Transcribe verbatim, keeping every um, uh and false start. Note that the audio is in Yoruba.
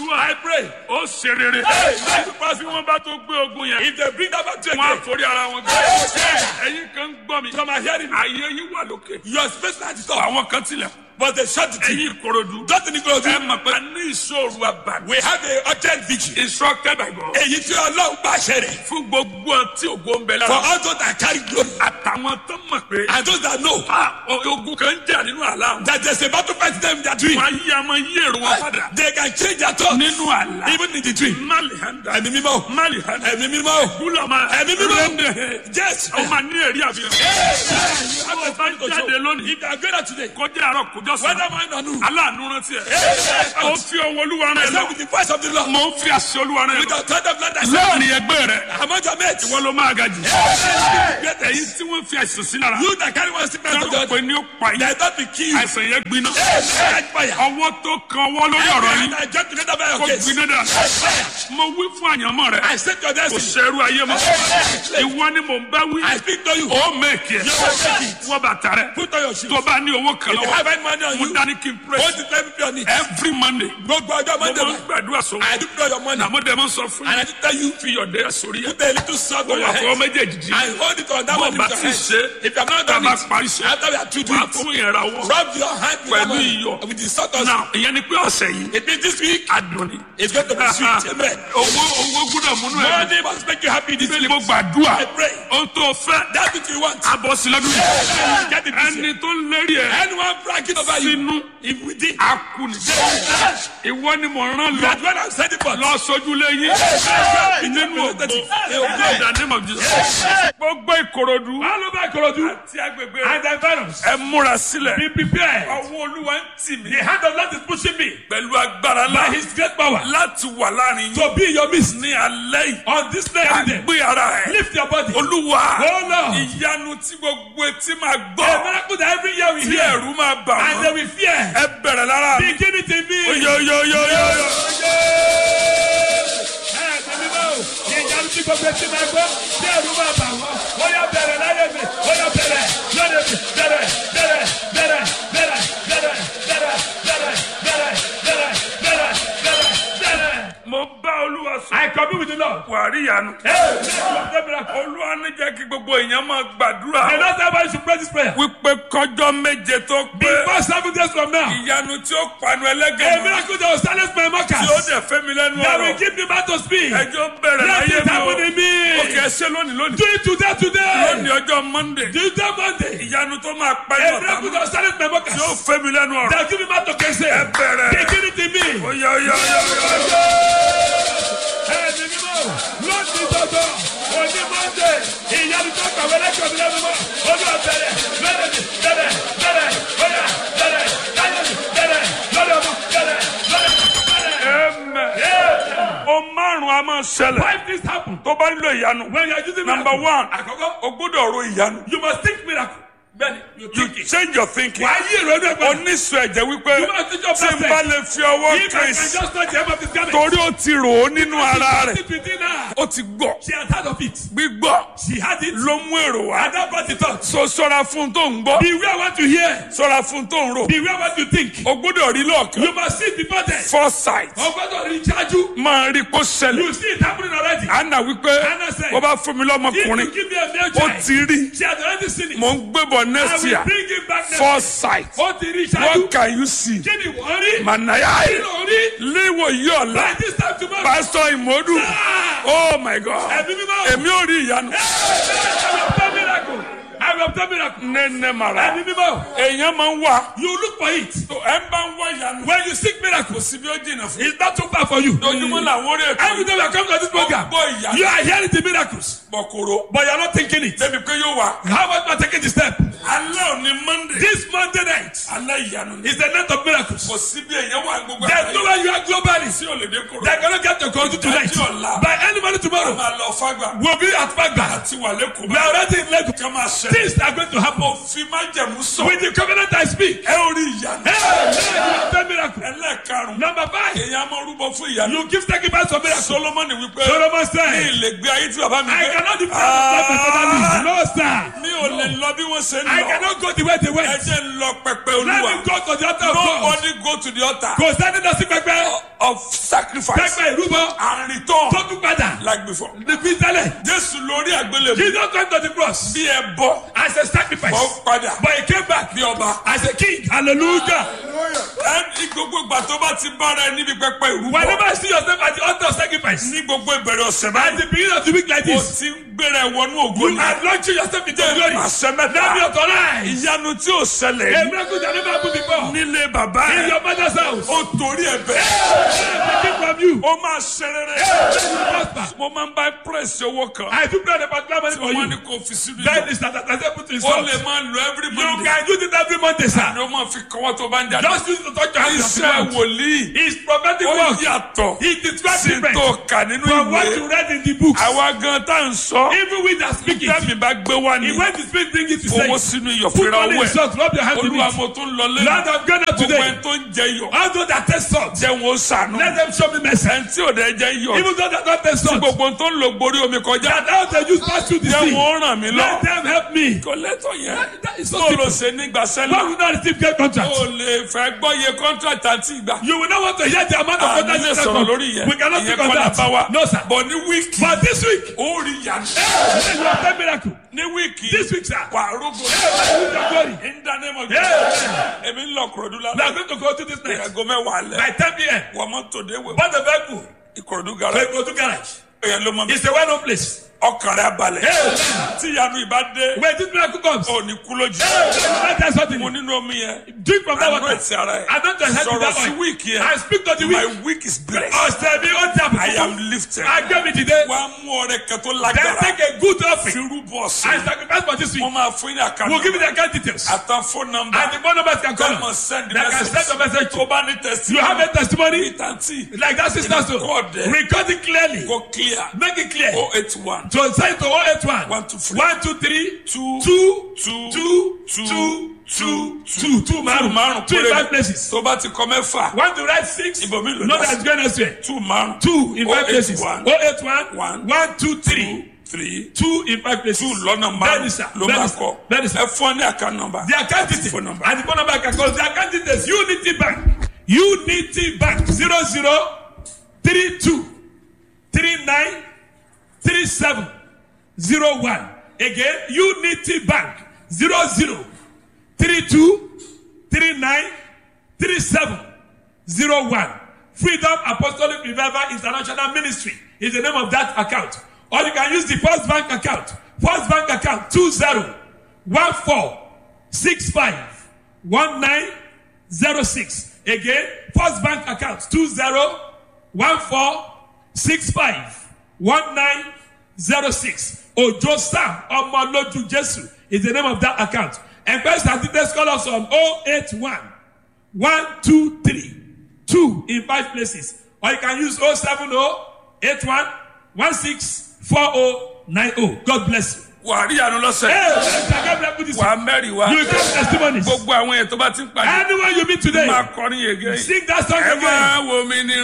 gbàdúrà. I pray. Ó ṣe rere. Hey, Bí wọ́n bá tó gbé ogun yẹn. if they bring that back to Wọ́n á again, forí ara wọn gbé. Hey. Ẹ̀yin kan ń gbọ́ mi. some are hearing me. Ayé yín wà lókè. Your space at the top, Àwọn kan tilẹ̀. but they shut it. Ẹ̀yin Ìkòròdú. Don't think it Ẹ mọ̀ pé a ní ìṣòro àbàdì. We have a urgent vigil. Instructed by God. Èyí tí Ọlọ́run bá ṣe rẹ̀. Fún gbogbo tí ògo ń bẹ For lára. all those that carry glory Àtàwọn tó mọ̀ pé. and those that know Ah, ogun kan ń jà nínú àlá wọn. that there's a battle fight them in their dream, Wọ́n á yí àmọ́ yí èrò wọn padà. they can change their thoughts Nínú àlá. even in the dream. Málìhánda. Ẹ̀mí mímọ́, Málìhánda. ẹ̀mí mímọ́, Búlọ̀mà. ẹ̀mí mímọ́. Rẹ́ndẹ̀. Yes. Ó máa ní èrè àfihàn. Ó bá jáde lónìí. If they are going out today, Kọjá àárọ̀ kọjọ́ sọ. whether mine or no, Aláàánú rántí ẹ̀. Ó fi ọwọ́ Olúwa rán I ẹ say lọ. with the voice of the Lord, Mo ń fi àṣẹ Olúwa rán ẹ with lọ. the third of blood, I say, Láàrin ẹgbẹ́ rẹ̀. among your mates, Wọ́n ló máa ga jù. great Èyí tí wọ́n fi àìsàn sí lára. you that carry one sickness of the Lọ́rọ̀ other, pé ní ó pa yín. they don't be killed. Àìsàn yẹn gbiná. Catch fire. Ọwọ́ tó kan ọwọ́ lórí ọ̀rọ̀ Every yín. hand I jump together by your Kó case. gbiná dà. Catch fire. Mo wí fún àyànmọ́ rẹ̀. I set your Kò destiny. ṣerú ayé mọ́. Ìwọ ni mò ń bá wí. I speak to you. Ó mẹ́ẹ̀kì ẹ̀. You will make it. Wọ́n bàtà rẹ̀. Put on your shoes. Tó bá ní owó kan If you lọ́wọ́. have any money on Mo you, dání kí n pray. hold it, let me be on it. Every Monday. Gbogbo ọjọ́ Mo Monday, máa ń gbàdúrà sọ. I do pray your money. Àmọ́ dẹ̀ máa ń sọ fún And yín. I do tell you, Fi yọ̀dẹ̀ sórí ẹ̀. put a little salt Ó on your wà fọwọ́ head. méjèèjì jí. I hold it on that Bó one bá with ti your ṣe. hand. If you have not Tá a done bá it, parí ṣe. after we are two Wà á weeks, fún yẹn ra wọ́. rub your hand with, Pẹ̀lú that one, iyọ̀. with the salt on Now ìyẹn ni pé ọ̀sẹ̀ yìí. it. means this week, Adùn ni. it's going to be sweet. Amen. Owó owó gbúdọ̀ múnú ẹ̀. Money must make you happy this Bíbélì week. mo gbàdúrà. I pray. Ohun tó fẹ́. That's what you want. Abọ́ sí lọ́dún yìí. Get it this year. Ẹni tó ń lérí ẹ̀. Anyone bragging over you, Sínú. if we did, Akuni. Ìwọ ni mo rán lọ. that's what I'm saying for. Lọ sojú lẹ́yìn. Nínú ògbó. Ìdá of Jesus. Gbogbo Ìkòròdú. All over Ikorodu Àti agbègbè and rẹ̀. the environs. Ẹ múra sílẹ̀. Be prepared. Ọwọ́ Olúwa ń tì mí. The hand of God is pushing me Pẹ̀lú agbára by ńlá. His great power Láti wà láàrin yín. to be in your midst Ní alẹ́ yìí. on this night. Àgbé ara ẹ̀. Lift your body. Olúwa. Oh Lord. Ìyanu tí gbogbo etí máa A gbọ́. miracle that every year we Tí hear ẹ̀rù máa bà and they wọ́n. will fear. Ẹ bẹ̀rẹ̀ lára mi. Begin it in me. Oyoyoyoyoyo. Ìyanu tí gbogbo etí máa gbọ́ tí ẹ̀rù máa bà wọ́n. Ó yá bẹ̀rẹ̀ láyé mi. Ó yá bẹ̀rẹ̀ lóde mi. Bẹ̀rẹ̀ bẹ̀rẹ̀ bẹ̀rẹ̀ bẹ̀rẹ̀ bẹ̀rẹ̀ bẹ̀rẹ̀ bẹ̀rẹ̀ bẹ̀rẹ̀ bẹ̀rẹ̀ bẹ̀rẹ̀ bẹ̀rẹ̀ bẹ̀rẹ̀. Mo bá Olúwa sọ. I commune with the Lord. Wà á rí ìyanu. Hey, make your miracle. Olúwa ní jẹ́ kí gbogbo èèyàn máa gbàdúrà. The last time I should pray this prayer. Wípé kọjọ́ méje tó pé. Before seven days from now. Ìyanu tí ó panu A ẹlẹ́gẹ̀ẹ́. miracle that will silence my mockers. Tí ó dẹ̀ fẹ́ mi lẹ́nu That will ọ̀rọ̀. give me back to speak. Ẹjọ́ bẹ̀rẹ̀ Let láyé it mi o. happen in me. Òkè ẹsẹ̀ lónìí lónìí. Do it today, today. Lónìí ọjọ́ Monday. Tuesday, Monday. Ìyanu tó máa pa A ẹ̀yọ̀ miracle tán. that will silence my mockers. Tí ó fẹ́ mi lẹ́nu ọ̀rọ̀. That will give me back to Kese. Ẹ bẹ̀rẹ̀. Begin it in me. Oya oya oya oya. Ẹ̀mí mímọ́, lọ́ọ̀dì tọ̀tọ̀, òní Monday, ìyanu tó kàwé lẹ́kọ̀ọ́ mi lẹ́nu mọ́, olú ọ̀bẹ̀rẹ̀, lọ́dẹ̀ mi, bẹ̀rẹ̀, bẹ̀rẹ̀, oya, bẹ̀rẹ̀, láyé mi, bẹ̀rẹ̀, lọ́dẹ̀ ọmọ, bẹ̀rẹ̀, lọ́dẹ̀ mi, bẹ̀rẹ̀. Amen. O márùn-ún a máa ṣẹlẹ̀. Why this happen? Tó bá nílò ìyanu. When you are using Number miracle, one. àkọ́kọ́, O gbọ́dọ̀ ro ìyanu. you must think miracle. Bẹ́ẹ̀ni, you You think it. change your thinking. Wàá yí ìrònú ẹ̀ padà. Oníṣu ẹ̀jẹ̀ wípé You must think your tí n process. bá lè fi ọwọ́ If I can kẹ́sì. just touch the hem of his garment. Torí ó ti rò ó nínú ara rẹ̀. She within her. Ó ti gbọ́. She has heard of it. Gbígbọ́ She had it. ló mú èrò wá. And that brought it up. So ṣọ́ra fún tó ń gbọ́. Beware what you hear. Ṣọ́ra fún tó ń rò. Beware what you think. O gbọ́dọ̀ rí lọ́ọ̀kan. You must see it before then. Foresight. Ọgbọ́dọ̀ rí ṣáájú. Máa rí kó ṣẹlẹ̀. You see it happening already. Anna wípé Anna said, bó bá fún mi If lọ́mọkùnrin. you give me a male Ó child, ti rí. she has already seen it. Mò ń gbébọ̀ I next will year. bring it back next year. Foresight. Ó ti rí ṣáájú. What can you see? Kí ni wọ́n rí? Mànàyà Kí ló rí? léwò yí ọ̀la. By this time tomorrow. Pásítọ̀ Ìmọ̀dù. Ah! Oh my God. Ẹ̀mí mímọ́. Èmi ò rí ìyanu. I will obtain miracle. I will obtain miracle. Nẹ́nẹ́ màrà. Ẹ̀mí mímọ́. Èèyàn máa ń wá. You look for it. Tó ẹ ń bá ń wá ìyanu. When you seek miracle, Kò sí bí ó jìnnà fún. it's not too bad for you. Ojúmọ́ làwọn orí ètò Every time you come to this program, Gbọ́ ìyanu. you are hearing the miracles, Bọ̀kòrò. but you are not thinking it. Débi pé yóò wá. How about not taking the step? Alẹ́ òní Monday. This Monday night Alẹ́ ìyanu ni. is the night of miracles. Kò sí bí èèyàn wà gbogbo There's no way you are globally. Sí ò lè dé kòrò. They're going to get to Kogi tonight. Ọjọ́ ọ̀la. By any money A tomorrow, máa lọ fágbà. we'll be at Fagba. Àti wà lẹ́kọ̀ọ́. We are already in Lagos. Kí máa ṣẹlẹ̀. Things are going to happen. Fi májẹ̀mú sọ. With the covenant I speak. Ẹ ò rí ìyanu. Hey, you obtain miracle. Ẹlẹ́ẹ̀karùn-ún. Number five, Èèyàn máa rúbọ fún ìyanu. you give sacrifice for miracle. Solomoni wípé. Solomon Mi said, lè gbé ayé tí bàbá mi I gbé. cannot defend myself and fatherly. No, sir. Mi ò lè lọ bí wọ́n ṣe ń I lọ. cannot go the way they Ẹ went. jẹ́ ń lọ pẹpẹ Let Olúwa. me go to the altar of God. Nobody go to the altar Kò sẹ́ni lọ sí pẹpẹ. of sacrifice. sacrifice. Pẹ́pẹ́ ìrúbọ. And return Tó tún padà. like before. The fi tẹ́lẹ̀. Jésù lórí àgbélébùú. Jesus went to the cross Bí ẹ bọ́. as a sacrifice. Ó padà. But he came back Bí ọba. as a king. Hallelujah. Ẹni gbogbo ìgbà tó bá ti bára ẹ níbi pẹpẹ ìrúbọ. Whenever I see yourself at the altar of sacrifice. Ní gbogbo ìbẹ̀rẹ̀ ọ̀sẹ̀ At báyìí. the beginning of the week like O this. ti ń gbéra ẹ wọnú ògo You ni. are launching yourself into glory. Àṣẹ Now be mẹ́ta. authorized. Ìyanu tí ò ṣẹlẹ̀ A rí. miracle that never happened before. Nílé bàbá In ẹ̀. your mother's house. Ó torí ẹ̀ bẹ́ẹ̀. Taking from you. Ó máa ṣe rere. Prosper. Mo máa ń bá pírẹ̀sì owó kan. I do pray the particular money Tí for wọ́n you. ní kò fi sínú That ìjọ. is that I able to Ó insult. lè máa lo every You Monday. can use it every Monday, sir. Àná ó máa fi kọ́wọ́ tó bá ń jáde. Just use it to touch your hands. Iṣẹ́ wòlíì. His prophetic Ó work. yàtọ̀. It is quite Sí different tó kà nínú from what you ìwé. read in the books. Àwa gan tá à ń sọ. Even with that speaking, Tẹ́mi bá gbé wá ní. he went to speak, bring it to say, Owó sínú iyọ̀ put fúnra money owó in ẹ̀. salt, rub your hand in Olúwa it. mo tún lọ Lord lẹ́nu. of God Gbogbo today, ẹni tó ń jẹ iyọ̀. all those that taste salt, Jẹ́ wọn ó sànú. let them show me mercy. Ẹni tí ò dẹ̀ jẹ́ iyọ̀. Even those that don't taste Tí salt, gbogbo tó ń lo gborí omi kọjá. that how they use pass through the Jẹ́ sea, wọn ó ràn mí lọ. let them help me. Kò lẹ́tọ̀ yẹn. That is so Tó lọ simple. ṣe nígbà Why sẹ́lẹ̀. will not receive great contract? O lè fẹ́ gbọ́ iye contract àti ìgbà. You will not want to hear the amount of Àní contract lè you sọ̀rọ̀ send lórí for. yẹn. We cannot Ìyẹn speak kọ́ on la bá wa. that. No, sir. Bọ̀ ní wíìkì. But this week, Ó rí ìyanu. hey, you have done miracle. Ní wíìkì. This week, sir. Wà á rógbó. Hey, use your glory. In the name of Yeah. Jesus. Èmi ń lọ Ìkòròdú We are lálẹ́. going to go to this night Ẹ̀gọ́ mẹ́wàá by alẹ́. ten p m Wọ́n mọ́tò dé wẹ̀. But the vehicle, Ìkòròdú we gara. go to garage. Èèyàn ló mọ mi. It's a well-known place. Ọkàn rẹ̀ balẹ̀. Hey, Tí ìyanu ìbá dé. when this miracle comes, Ò ní kú lójú. let us something. Mo nínú omi yẹn. Drink from that Àánú water. ẹ̀sìn ara ẹ̀. I don't just help you Sọ̀rọ̀ that sí way. wíìkì yẹn. I speak to the My week. week is blessed. Ọ̀sẹ̀ mi ó jà I am bùkún. lifted. I gave it today. Wà á mú ọrẹ kan tó Then lágbára. take a good offering. Fi rúbọ sí. I sacrifice for this week. Wọ́n máa fún ní àkànnà. We'll give you the account details. Àtàn phone number. And the phone numbers can Come call. and send the They can message. send the message. Tó bá ní You testimony. have a testimony Ìtàntì. like that sister so. Record it. Record it clearly. Go clear. Make it clear. oh eight one. So send it to oh eight one One, two, three. one two three Two. two Two. two Two. two Two. two two márùn márùn two in péré. five places. Tó bá ti kọ mẹ́fà. Want to write six? Ibòmí ló No, dá sí. that's going elsewhere. Two márùn. Two in Oh five eight places. one. Oh eight one One. one two three Three. two in five places. Two lọ́nà Bẹ́ẹ̀ni márùn. sir. Ló Bẹ́ẹ̀ni máa sir. kọ. Bẹ́ẹ̀ni sir. Ẹ fún ọ ní account number. The account details Phone number. and the phone number I can call. The account details Unity Bank. Unity Bank zero zero three two three nine three seven zero one. Again, Unity Bank zero zero three two three nine three seven zero one. Freedom Apostolic Revival International Ministry is the name of that account. Or you can use the First Bank account. First Bank account two zero one four six five one nine zero six. Again, First Bank account two zero one four six five one nine zero six. Ojo Sam Omoloju Jesu is the name of that account. And first and details call us on oh eight one one two three two in five places. Or you can use oh seven oh eight one one six four oh nine oh. God bless you. Wà á rí àánú lọ́sẹ̀. Hey, let's again put this. Wà á mẹ́rin wá. You will get testimonies. Gbogbo àwọn èèyàn tó bá ti ń pàdé. Anyone you meet today, Máa kọrin yege. sing that song Ẹ again. máa wo mi ní